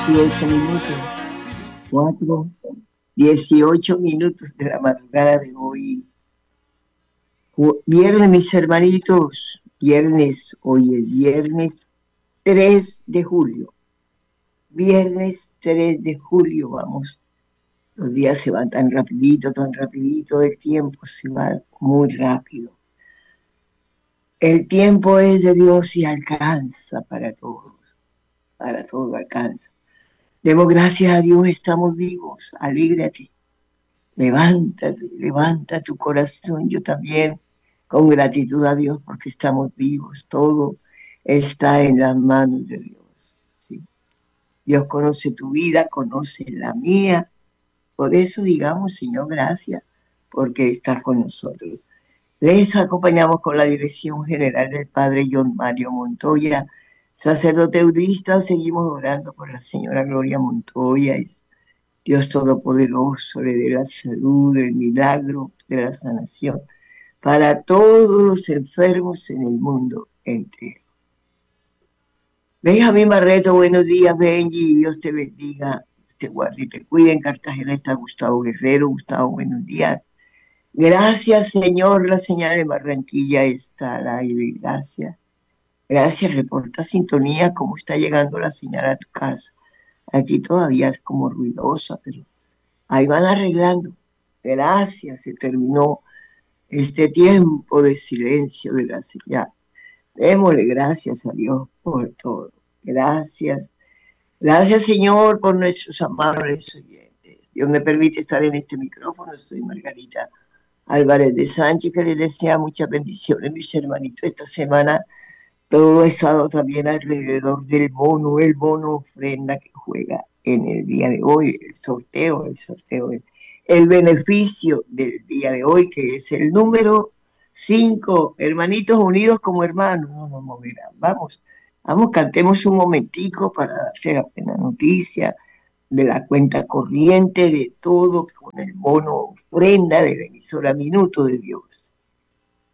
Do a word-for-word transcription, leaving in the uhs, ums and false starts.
dieciocho minutos, cuatro, dieciocho minutos de la madrugada de hoy. Viernes, mis hermanitos, viernes, hoy es viernes tres de julio. Viernes tres de julio, vamos. Los días se van tan rapidito, tan rapidito, el tiempo se va muy rápido. El tiempo es de Dios y alcanza para todos, para todo alcanza. Demos gracias a Dios, estamos vivos, alégrate. Levántate, levanta tu corazón, yo también, con gratitud a Dios porque estamos vivos, todo está en las manos de Dios. ¿Sí? Dios conoce tu vida, conoce la mía, por eso digamos, Señor, gracias, porque estás con nosotros. Les acompañamos con la dirección general del Padre John Mario Montoya, sacerdote budista, seguimos orando por la señora Gloria Montoya, Dios Todopoderoso le dé la salud, el milagro de la sanación para todos los enfermos en el mundo entero. Benjamín Barreto, buenos días, Benji, Dios te bendiga, te guarde y te cuide. En Cartagena está Gustavo Guerrero. Gustavo, buenos días. Gracias, Señor, la señal de Barranquilla está al aire, gracias. Gracias, reporta sintonía, cómo está llegando la señal a tu casa. Aquí todavía es como ruidosa, pero ahí van arreglando. Gracias, se terminó este tiempo de silencio de la señal. Démosle gracias a Dios por todo. Gracias. Gracias, Señor, por nuestros amables oyentes. Dios me permite estar en este micrófono. Soy Margarita Álvarez de Sánchez, que les desea muchas bendiciones, mis hermanitos. Esta semana todo ha estado también alrededor del bono, el bono ofrenda que juega en el día de hoy, el sorteo, el sorteo, el, el beneficio del día de hoy, que es el número cinco, hermanitos unidos como hermanos, no nos moverán. Vamos, vamos, cantemos un momentico para darte la buena noticia de la cuenta corriente, de todo, con el bono ofrenda de la emisora Minuto de Dios.